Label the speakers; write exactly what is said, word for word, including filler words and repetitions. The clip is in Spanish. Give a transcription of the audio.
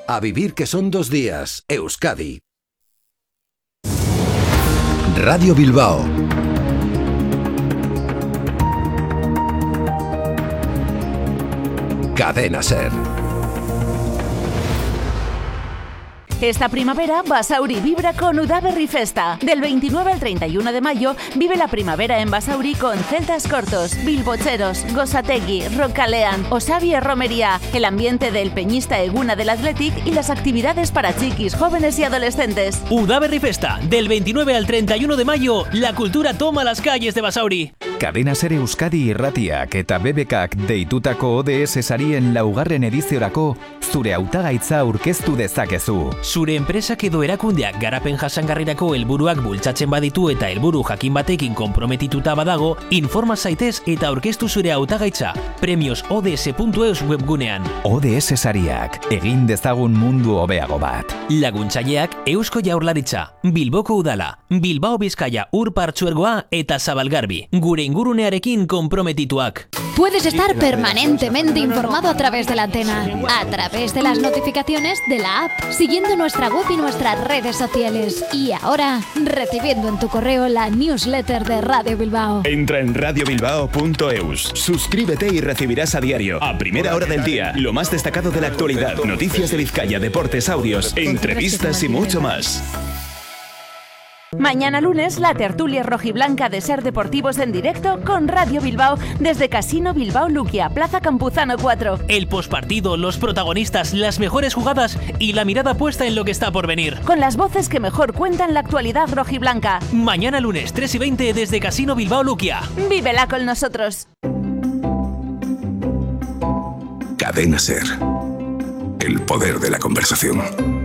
Speaker 1: A vivir que son dos días. Euskadi. Radio Bilbao. Cadena Ser.
Speaker 2: Esta primavera, Basauri vibra con Udaberri Festa. Del veintinueve al treinta y uno de mayo, vive la primavera en Basauri con celtas cortos, bilbocheros, gosategui, rocalean, osabi e romería, el ambiente del peñista Eguna del Athletic y las actividades para chiquis, jóvenes y adolescentes.
Speaker 3: Udaberri Festa. Del veintinueve al treinta y uno de mayo, la cultura toma las calles de Basauri.
Speaker 4: Cadena Ser Euskadi irratiak eta B B Kak deitutako O D S sarien laugarren ediziorako zure hautagaitza aurkeztu dezakezu.
Speaker 3: Zure enpresak edo erakundeak garapen jasangarrirako helburuak bultzatzen baditu eta helburu jakin batekin konprometituta badago, informa zaitez eta aurkeztu zure hautagaitza premios o d s puntu e u s webgunean.
Speaker 4: O D S sariak, egin dezagun mundu hobeago bat.
Speaker 3: Laguntzaileak Eusko Jaurlaritza, Bilboko Udala, Bilbao Bizkaia Ur Partzuergoa eta Zabalgarbi. Gure ingurunearekin konprometituak.
Speaker 5: Puedes estar permanentemente informado a través de la antena, a través de las notificaciones de la app, siguiendo nuestra web y nuestras redes sociales. Y ahora, recibiendo en tu correo la newsletter de Radio Bilbao.
Speaker 6: Entra en radio bilbao punto e u s. Suscríbete y recibirás a diario, a primera hora del día, lo más destacado de la actualidad, noticias de Vizcaya, deportes, audios, entrevistas y mucho más.
Speaker 2: Mañana lunes, la tertulia rojiblanca de Ser Deportivos en directo con Radio Bilbao desde Casino Bilbao Luquia, Plaza Campuzano cuatro.
Speaker 3: El pospartido, los protagonistas, las mejores jugadas y la mirada puesta en lo que está por venir.
Speaker 2: Con las voces que mejor cuentan la actualidad rojiblanca.
Speaker 3: Mañana lunes, tres y veinte desde Casino Bilbao Luquia.
Speaker 2: Vívela con nosotros.
Speaker 1: Cadena Ser. El poder de la conversación.